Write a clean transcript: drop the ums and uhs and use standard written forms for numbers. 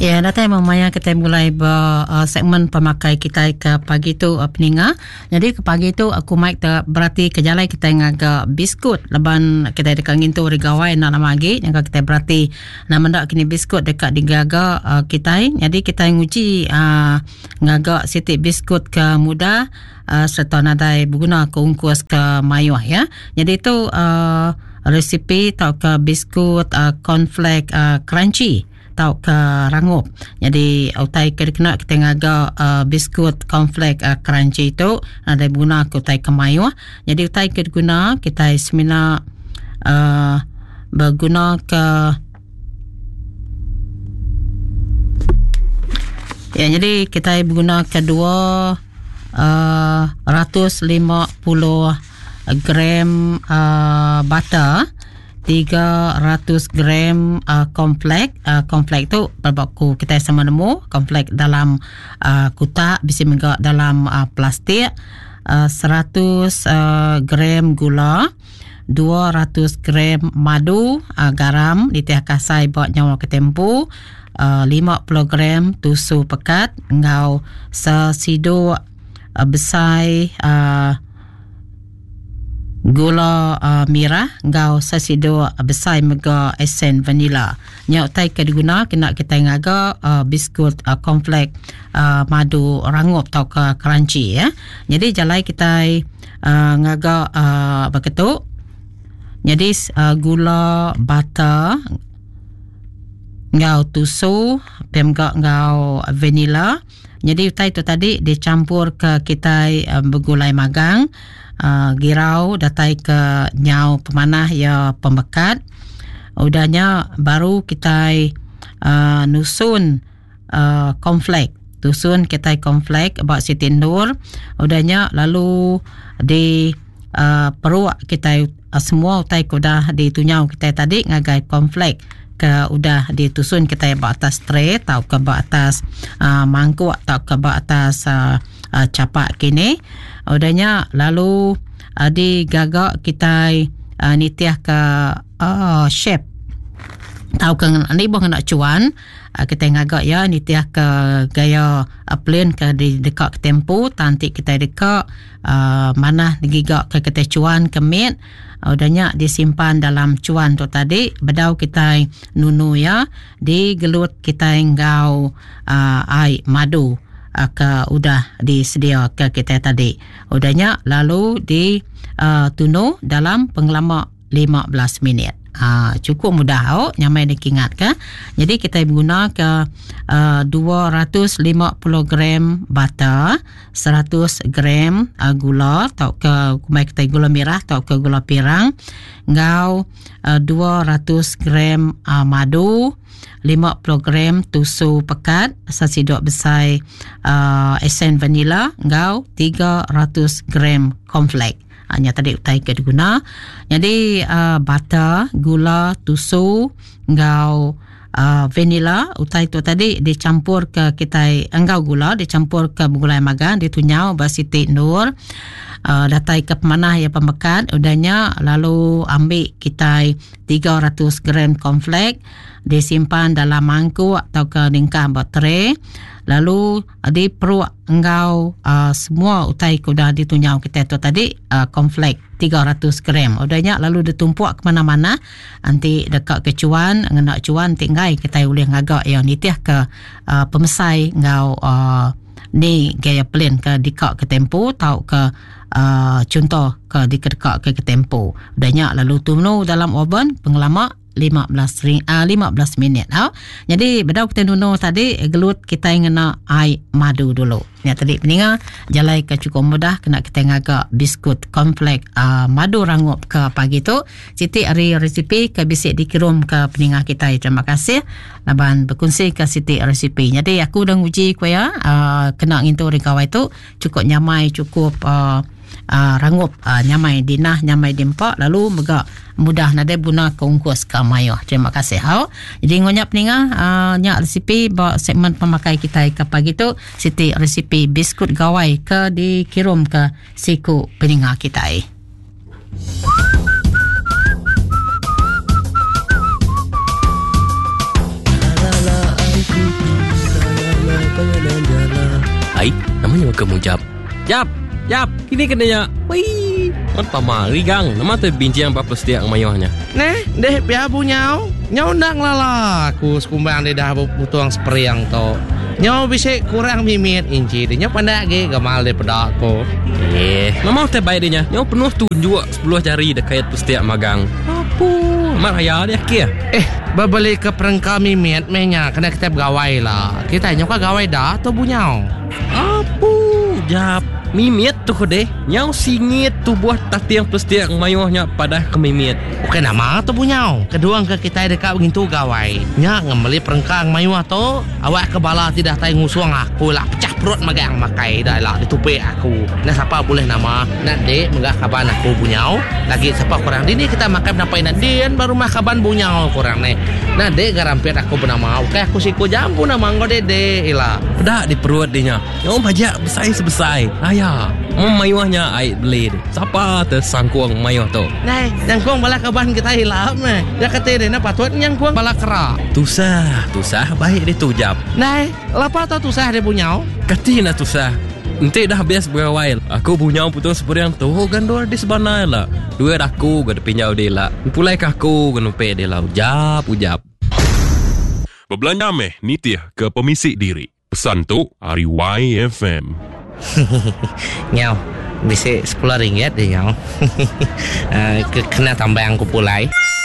Ya, datang memang kita mulai segmen pemakai kita ke pagi tu peninga. Jadi ke pagi tu aku mic berarti ke jalan kita ngaga biskut leban kita dekat ngintu rigawai nak lagi yang kita berarti nak mendak kini biskut dekat digaga kita. Jadi kita nguji ngaga siti biskut ke muda serta nadai berguna ke ungkus ke mayuah ya. Jadi tu resipi tau ke biskut cornflake crunchy tau ke rangup. Jadi utai kena kita ngaga biskut cornflake crunchy itu ada guna ke utai kemayu. Jadi utai guna kita semina berguna ke ya, jadi kita berguna ke 250 gram butter, 300 gram komplek. Komplek tu berbaku kita sama nemu komplek dalam kotak bisa juga dalam plastik. 100 gram gula, 200 gram madu, garam diteh kasai buat nyawa ketempu, 50 gram tusu pekat, ngau sesido besai gula merah, ngau sesido besai mega esen vanila. Nyau tai ke diguna kena kita ngaga biskut cornflake madu rangup tau ke crunchy ya. Jadi jalai kita ngaga begitu. Jadi gula butter ngau tusu pemga ngau vanila. Jadi utai tu tadi dicampur ke kita bergulai magang, girau datai ke nyau pemanah ya pembekat. Udahnya baru kita nusun cornflake. Tusun kita cornflake buat siti nur. Udahnya lalu di peruak kita semua utai kudah ditunyau kita tadi ngagai cornflake ke udah ditusun kita ke atas tray atau ke atas mangkuk atau ke atas capak kini. Udahnya lalu digagak kita nitiah ke shape tau ke ni boh nak cuan kita ngagak ya nitiah ke gaya plain ke di dekat tempo tanti kita dekat mana digigak ke kita cuan ke mit. Udahnya disimpan dalam cuan tu tadi. Bedau kita nunu ya. Digelut kita ngau air madu ke udah disedia ke kita tadi. Udahnya lalu di tunu dalam pengelama 15 minit. Cukup mudah nyamai dikingat ke. Jadi kita guna ke 250 gram butter, 100 gram gula atau ke kita gula merah atau ke gula pirang, ngau 200 gram madu, 50 gram tusu pekat, sesidok besai esen vanila, ngau 300 gram cornflake. Hanya tadi utai ke diguna. Jadi butter, gula, tusu, ngau vanila utai tu tadi dicampur ke kita engau gula dicampur ke gulai magan ditunyau basiti nur. Datai ke pemanah ya pembekat. Udahnya lalu ambil kita 300 gram cornflake disimpan dalam mangkuk atau ke lingkar baterai. Lalu di peruak engau semua utai kuda ditunyau kita tu tadi cornflake 300 gram. Udahnya lalu ditumpuk ke mana-mana. Nanti dekat ke cuan, ngenak cuan tinggai kita boleh ngagak yang nitiah ke pemesai engau ni gaya plain ke dikak ke tempo tau ke contoh ke dikak ke tempo. Udahnya lalu tunu dalam oven pengelama 15 minit. Jadi bedau kita nuno tadi gelut kita ngena air madu dulu. Ya tadi peninga jalai ke cukup mudah kena kita ngagak biskut cornflake madu rangup ke pagi tu. Siti hari resipi ke bisik dikirim ke peninga kita. Terima kasih laban berkongsi ke Siti resipi. Jadi aku dah uji ku ya kena ngintu rekawai tu cukup nyamai cukup rangup nyamai dinah nyamai dimpak lalu megak mudah nade guna keungkus ke mayuh. Terima kasih. Jadi ngonyap ninga nyak resipi bawa segmen pemakai kita ke pagi tu Siti resipi biskut gawai ke dikirim ke siku peninga kita. dan jalan. Hai, namanya kamu Jap. Jap, kini kenanya. Wih, kan pamari gang. Nama tu bincang apa setiap mayuhnya. Neh, deh biar bunyau. Nyau ndak lala. Aku sekumbang dia dah butuang seperiang to. Nyau bisa kurang mimit inci. Dia pandai ge gamal daripada aku. Nama tu baik dia. Nyau penuh tunjuk 10 jari dekat setiap magang. Apa? Maraya dia kia. Berbalik ke perengkau mimit menya kena kita bergawai lah. Kita nyau ka gawai dah atau bunyau? Apa? Jap. Mimit tu deh. Nyau singit tu buat tatiang setiap mayuhnya pada ke mimit. Okey nama tu bunyau. Kedua ke kita dekat begitu gawai. Nya ngembeli perengkang mayuh tu. Awak kebala tidak tahu ngusuang aku lah. Pecah perut magang makai dah lah ditupik aku. Nah siapa boleh nama? Nak dek megah kaban aku bunyau. Lagi siapa kurang dini kita makan napai nadian baru mah kaban bunyau kurang ni. Nah dek garampet aku bernama. Okey aku siku jambu nama engko dede ilah. Pedak di perut dia. Nyau bajak besai-sebesai. Ayah. Mayuhnya air beli. Siapa tersangkuang mayuh tu? Nah, nyangkuang bala kaban kita hilang meh. Ya kata dia patut nyangkuang bala kera. Tusah baik dia tu Jap. Nah, lapa tau tusah dia bunyau? Katina tusah. Nanti dah bias berawal. Aku bunyau putus seperiang tu gandor di sebanai lah. Duit aku gak pinjau dia lah. Pulai aku gak numpet dia lah. Ujap. Berbelanja meh nitih ke pemisik diri. Pesan tu hari YFM. Nyau, bisa RM10 dia nyau. Kena tambah aku pulai.